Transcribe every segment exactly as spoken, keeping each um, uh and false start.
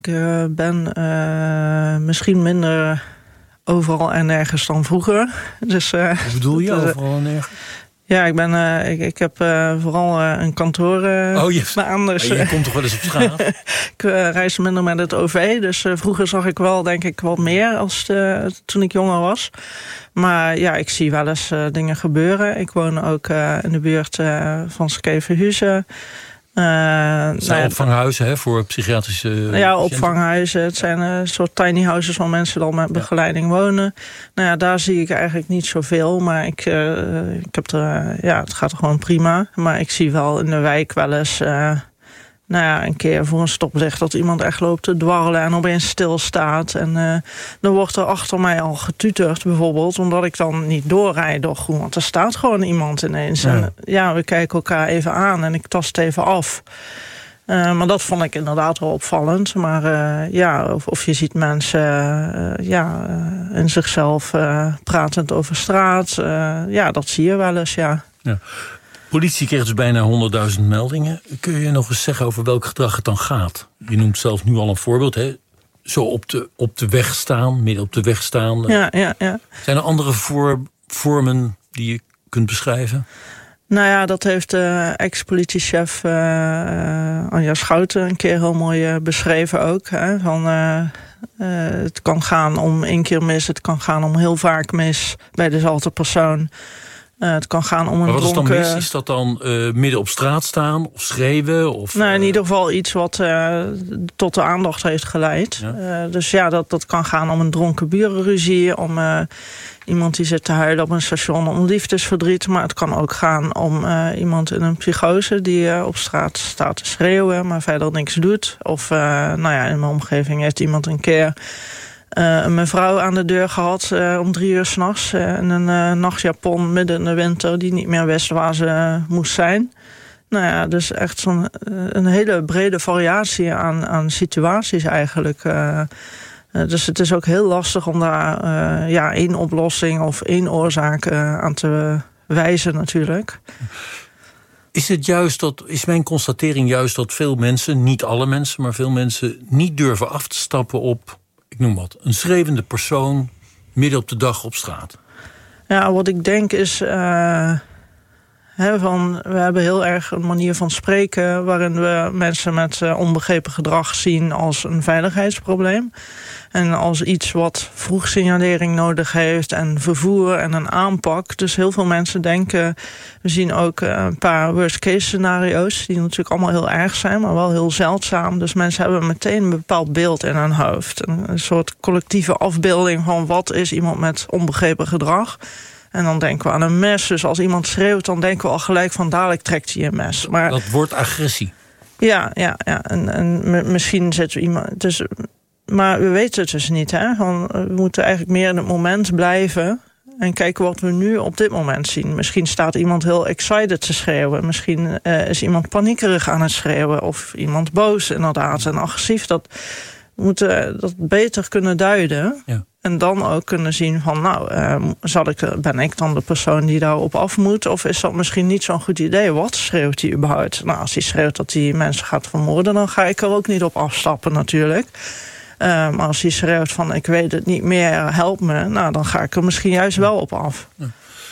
Ik uh, ben uh, misschien minder overal en nergens dan vroeger. Dus, uh, Wat bedoel je, dus, overal en nergens? Ja, ik, ben, uh, ik, ik heb uh, vooral uh, een kantoor uh, oh, je, baan. Dus, je komt toch wel eens op straat? ik uh, reis minder met het O V. Dus uh, vroeger zag ik wel, denk ik, wat meer als de, toen ik jonger was. Maar ja, ik zie wel eens uh, dingen gebeuren. Ik woon ook uh, in de buurt uh, van Skevenhuizen. Uh, het zijn nou, opvanghuizen hè, voor psychiatrische Ja, patiënten. Opvanghuizen. Het zijn een uh, soort tiny houses waar mensen dan met begeleiding ja. wonen. Nou ja, daar zie ik eigenlijk niet zoveel. Maar ik, uh, ik heb er, uh, ja, het gaat er gewoon prima. Maar ik zie wel in de wijk wel eens Uh, nou ja, een keer voor een stoplicht dat iemand echt loopt te dwarrelen en opeens stilstaat. En uh, dan wordt er achter mij al getuterd bijvoorbeeld, omdat ik dan niet doorrijd door groen. Want er staat gewoon iemand ineens. Ja. En ja, we kijken elkaar even aan en ik tast even af. Uh, maar dat vond ik inderdaad wel opvallend. Maar uh, ja, of, of je ziet mensen uh, ja, uh, in zichzelf uh, pratend over straat. Uh, ja, dat zie je wel eens, ja. Ja. Politie kreeg dus bijna honderdduizend meldingen. Kun je nog eens zeggen over welk gedrag het dan gaat? Je noemt zelf nu al een voorbeeld, hè? Zo op de, op de weg staan, midden op de weg staan. Ja, ja, ja. Zijn er andere voor, vormen die je kunt beschrijven? Nou ja, dat heeft uh, ex-politiechef uh, uh, Anja Schouten een keer heel mooi uh, beschreven ook. Hè? Van, uh, uh, het kan gaan om één keer mis, het kan gaan om heel vaak mis bij dezelfde persoon. Uh, het kan gaan om een maar wat dronken... is dan mis? Is dat dan uh, midden op straat staan of schreeuwen? Of, nou, in uh... ieder geval iets wat uh, tot de aandacht heeft geleid. Ja. Uh, dus ja, dat, dat kan gaan om een dronken burenruzie, om uh, iemand die zit te huilen op een station om liefdesverdriet. Maar het kan ook gaan om uh, iemand in een psychose die uh, op straat staat te schreeuwen, maar verder niks doet. Of uh, nou ja, in mijn omgeving heeft iemand een keer Uh, een mevrouw aan de deur gehad uh, om drie uur 's nachts uh, in een uh, nachtjapon midden in de winter die niet meer wist waar ze uh, moest zijn. Nou ja, dus echt zo'n uh, een hele brede variatie aan, aan situaties eigenlijk. Uh, uh, dus het is ook heel lastig om daar uh, ja, één oplossing of één oorzaak uh, aan te wijzen natuurlijk. Is het juist dat, is mijn constatering juist dat veel mensen, niet alle mensen, maar veel mensen niet durven af te stappen op, ik noem wat, een schreeuwende persoon midden op de dag op straat? Ja, wat ik denk is, Uh, he, van, we hebben heel erg een manier van spreken waarin we mensen met uh, onbegrepen gedrag zien als een veiligheidsprobleem. En als iets wat vroegsignalering nodig heeft en vervoer en een aanpak. Dus heel veel mensen denken, we zien ook uh, een paar worst case scenario's die natuurlijk allemaal heel erg zijn, maar wel heel zeldzaam. Dus mensen hebben meteen een bepaald beeld in hun hoofd. Een, een soort collectieve afbeelding van wat is iemand met onbegrepen gedrag. En dan denken we aan een mes. Dus als iemand schreeuwt, dan denken we al gelijk van dadelijk trekt hij een mes. Maar dat wordt agressie. Ja, ja, ja. En, en misschien zit er iemand. Dus, maar we weten het dus niet. Hè? Van, we moeten eigenlijk meer in het moment blijven en kijken wat we nu op dit moment zien. Misschien staat iemand heel excited te schreeuwen. Misschien uh, is iemand paniekerig aan het schreeuwen. Of iemand boos inderdaad en agressief. Dat, we moeten dat beter kunnen duiden. Ja. En dan ook kunnen zien van, nou, uh, zal ik, ben ik dan de persoon die daarop af moet? Of is dat misschien niet zo'n goed idee? Wat schreeuwt hij überhaupt? Nou, als hij schreeuwt dat hij mensen gaat vermoorden, dan ga ik er ook niet op afstappen natuurlijk. Uh, maar als hij schreeuwt van, ik weet het niet meer, help me, nou, dan ga ik er misschien juist wel op af. Ja.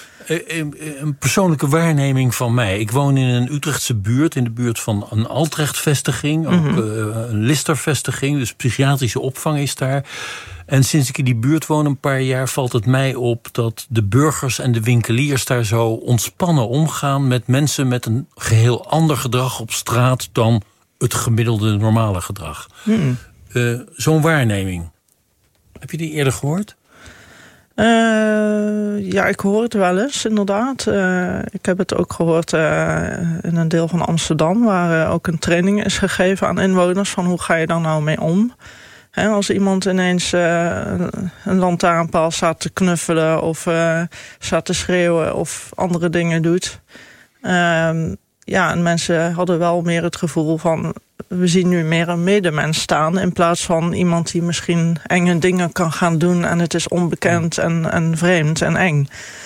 Een persoonlijke waarneming van mij. Ik woon in een Utrechtse buurt, in de buurt van een Altrecht-vestiging, ook mm-hmm. uh, een Lister-vestiging, dus psychiatrische opvang is daar. En sinds ik in die buurt woon een paar jaar valt het mij op dat de burgers en de winkeliers daar zo ontspannen omgaan met mensen met een geheel ander gedrag op straat dan het gemiddelde normale gedrag. Mm. Uh, zo'n waarneming. Heb je die eerder gehoord? Uh, ja, ik hoor het wel eens, inderdaad. Uh, ik heb het ook gehoord uh, in een deel van Amsterdam, waar uh, ook een training is gegeven aan inwoners van hoe ga je daar nou mee om? He, als iemand ineens uh, een lantaarnpaal staat te knuffelen of uh, staat te schreeuwen of andere dingen doet. Uh, ja, en mensen hadden wel meer het gevoel van, we zien nu meer een medemens staan in plaats van iemand die misschien enge dingen kan gaan doen en het is onbekend en, en vreemd en eng.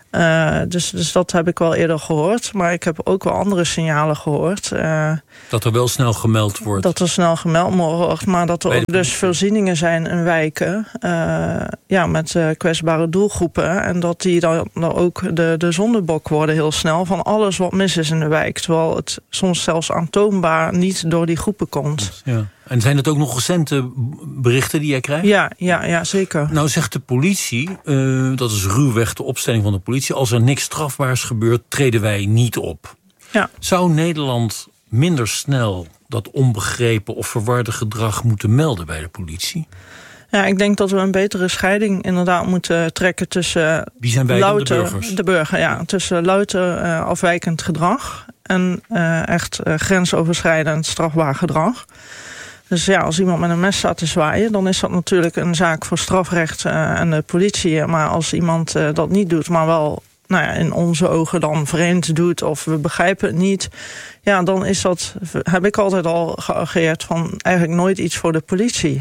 Uh, dus, dus dat heb ik wel eerder gehoord. Maar ik heb ook wel andere signalen gehoord. Uh, dat er wel snel gemeld wordt. Dat er snel gemeld wordt. Maar dat er ook dus voorzieningen zijn in wijken. Uh, ja, met uh, kwetsbare doelgroepen. En dat die dan, dan ook de, de zondebok worden heel snel. Van alles wat mis is in de wijk. Terwijl het soms zelfs aantoonbaar niet door die groepen komt. Ja. En zijn het ook nog recente berichten die jij krijgt? Ja, ja, ja, zeker. Nou zegt de politie, uh, dat is ruwweg de opstelling van de politie, als er niks strafbaars gebeurt, treden wij niet op. Ja. Zou Nederland minder snel dat onbegrepen of verwarde gedrag moeten melden bij de politie? Ja, ik denk dat we een betere scheiding inderdaad moeten trekken tussen Wie zijn wij louter, de burgers? De burger, ja. Tussen louter uh, afwijkend gedrag en uh, echt uh, grensoverschrijdend strafbaar gedrag. Dus ja, als iemand met een mes staat te zwaaien, dan is dat natuurlijk een zaak voor strafrecht uh, en de politie. Maar als iemand uh, dat niet doet, maar wel nou ja, in onze ogen dan vreemd doet of we begrijpen het niet, ja, dan is dat, heb ik altijd al geageerd van eigenlijk nooit iets voor de politie.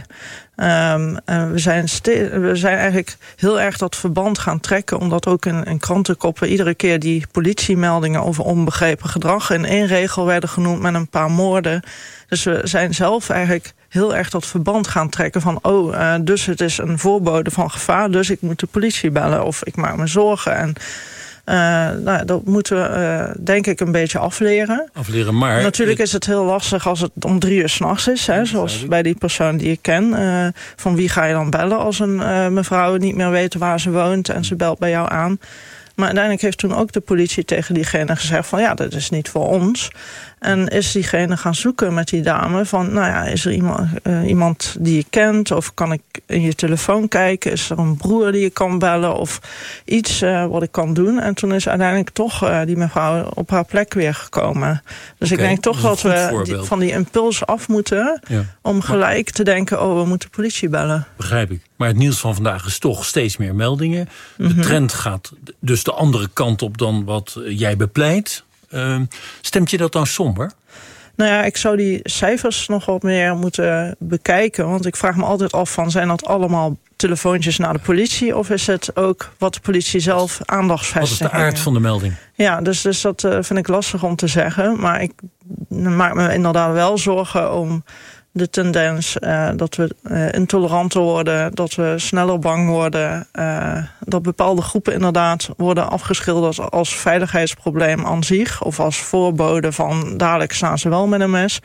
Um, en we, zijn ste- we zijn eigenlijk heel erg dat verband gaan trekken, omdat ook in, in krantenkoppen iedere keer die politiemeldingen over onbegrepen gedrag in één regel werden genoemd met een paar moorden. Dus we zijn zelf eigenlijk heel erg dat verband gaan trekken van oh, uh, dus het is een voorbode van gevaar, dus ik moet de politie bellen of ik maak me zorgen. En Uh, nou, dat moeten we uh, denk ik een beetje afleren. Afleren, maar natuurlijk is het heel lastig als het om drie uur 's nachts is. Hè, zoals bij die persoon die ik ken. Uh, van wie ga je dan bellen als een uh, mevrouw niet meer weet waar ze woont en ze belt bij jou aan. Maar uiteindelijk heeft toen ook de politie tegen diegene gezegd van ja, dat is niet voor ons. En is diegene gaan zoeken met die dame van nou ja, is er iemand, uh, iemand die je kent of kan ik in je telefoon kijken? Is er een broer die je kan bellen of iets uh, wat ik kan doen? En toen is uiteindelijk toch uh, die mevrouw op haar plek weer gekomen. Dus okay, ik denk toch dat, dat we die, van die impuls af moeten ja. om gelijk maar, te denken oh, we moeten politie bellen. Begrijp ik. Maar het nieuws van vandaag is toch steeds meer meldingen. Mm-hmm. De trend gaat dus de andere kant op dan wat jij bepleit. Uh, stemt je dat dan somber? Nou ja, ik zou die cijfers nog wat meer moeten bekijken. Want ik vraag me altijd af van, zijn dat allemaal telefoontjes naar de politie? Of is het ook wat de politie zelf aandachtsvestigt? Wat is de aard van de melding? Ja, dus, dus dat uh, vind ik lastig om te zeggen. Maar ik maak me inderdaad wel zorgen om de tendens uh, dat we uh, intoleranter worden, dat we sneller bang worden, uh, dat bepaalde groepen inderdaad worden afgeschilderd als veiligheidsprobleem aan zich of als voorbode van dadelijk staan ze wel met een mes.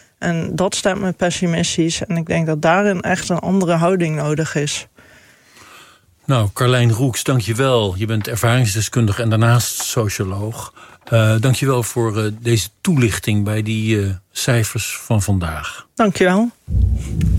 En dat stemt me pessimistisch en ik denk dat daarin echt een andere houding nodig is. Nou, Carlijn Roeks, dank je wel. Je bent ervaringsdeskundige en daarnaast socioloog. Uh, dank je wel voor uh, deze toelichting bij die uh, cijfers van vandaag. Dank je wel.